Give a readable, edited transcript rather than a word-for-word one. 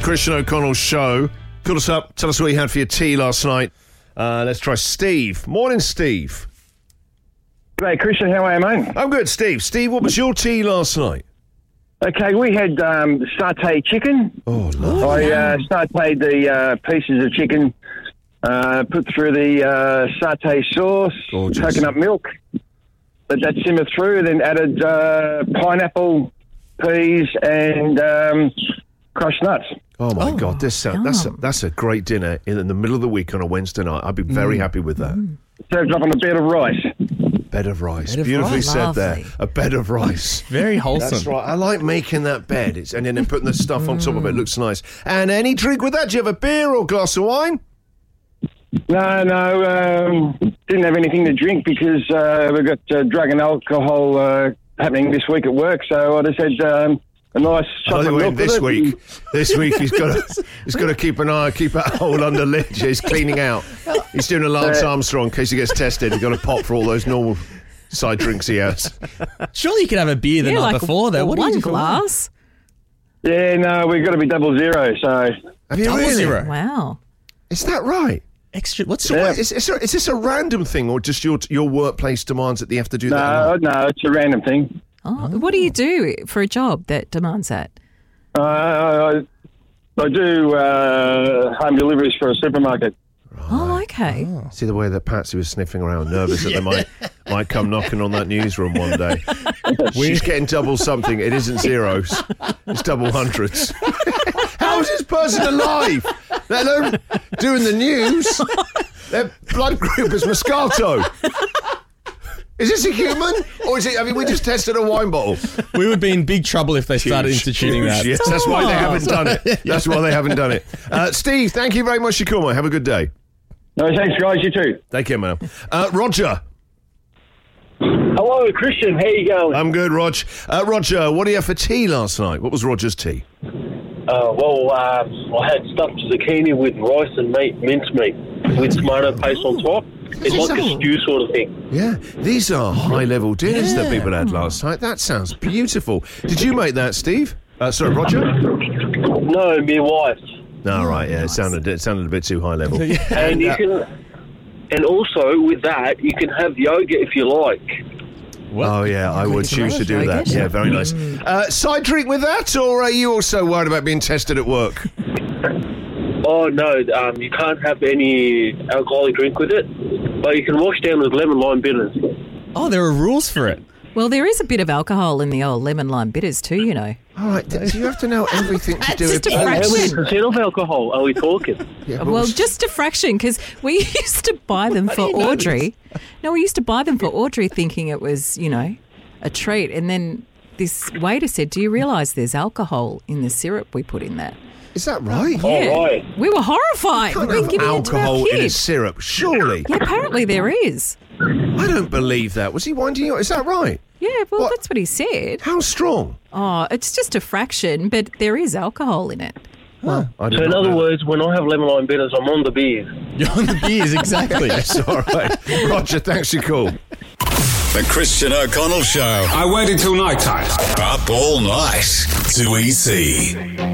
Christian O'Connell Show. Call us up. Tell us what you had for your tea last night. Let's try Steve. Morning, Steve. Hey, Christian, how are you, mate? I'm good, Steve. Steve, what was your tea last night? Okay, we had satay chicken. Oh, lovely. I sauteed the pieces of chicken, put through the satay sauce, Gorgeous. coconut milk, let that simmer through, then added pineapple, peas, and crushed nuts. Oh, my God. That's a great dinner in the middle of the week on a Wednesday night. I'd be very happy with that. Served up on a bed of rice. Bed of rice. Bed of Beautifully rice. said there. Lovely. A bed of rice. Very wholesome. That's right. I like making that bed. And then putting the stuff on top of it. Looks nice. And any drink with that? Do you have a beer or a glass of wine? No, didn't have anything to drink because we've got drug and alcohol happening this week at work, so I just had a nice chocolate milk with this it. week. This week he's got to keep that hole under lid. He's cleaning out. He's doing a Lance Armstrong in case he gets tested. He's got to pop for all those normal side drinks he has. Surely you could have a beer the night before, though. What do you do for glass? Yeah, no, we've got to be 00, so... Have you Double really? zero. Wow. Is that right? Extra. What's Yeah. Is this a random thing, or just your workplace demands that you have to do that? No, it's a random thing. Oh, what do you do for a job that demands that? I do home deliveries for a supermarket. Oh, okay. See the way that Patsy was sniffing around, nervous that they might come knocking on that newsroom one day. She's getting double something. It isn't zeros. It's double hundreds. How is this person alive? Let alone doing the news. Their blood group is Moscato. Is this a human? Or is it? I mean, we just tested a wine bottle. We would be in big trouble if they started instituting that. Yes, that's why they haven't done it. That's why they haven't done it. Steve, thank you very much for your call, mate. Have a good day. No, thanks, guys. You too. Take care, man. Roger. Hello, Christian. How you going? I'm good, Rog. Roger, what do you have for tea last night? What was Roger's tea? I had stuffed zucchini with rice and mincemeat with tomato paste on top. It's like a stew sort of thing. Yeah, these are high-level dinners that people had last night. That sounds beautiful. Did you make that, Steve? Sorry, Roger? No, my wife. No, right, yeah, it sounded a bit too high-level. And you can, and also with that, you can have yogurt if you like. What? Oh, yeah, I would choose to do that. Yeah, very nice. Side drink with that, or are you also worried about being tested at work? Oh, no, you can't have any alcoholic drink with it, but you can wash down with lemon lime bitters. Oh, there are rules for it. Well, there is a bit of alcohol in the old lemon lime bitters too, you know. All right, do you have to know everything to do with... just a How many fraction. percent of alcohol are we talking? Yeah, but Well, just a fraction, because we used to buy them for Audrey. No, we used to buy them for Audrey thinking it was, you know, a treat. And then this waiter said, do you realise there's alcohol in the syrup we put in that? Is that right? Oh, right. We were horrified. Can't We've been have giving it to our alcohol in a kids. syrup, surely. Yeah, apparently there is. I don't believe that. Was he winding you up? Is that right? Yeah, well, What? that's what he said. How strong? Oh, it's just a fraction, but there is alcohol in it. Well, I So did in not other know. words, when I have lemon lime bitters, I'm on the beers. You're on the beers, exactly. Yes, all right. Roger, thanks for your call. The Christian O'Connell Show. I waited till night time. Up all night. 2EC.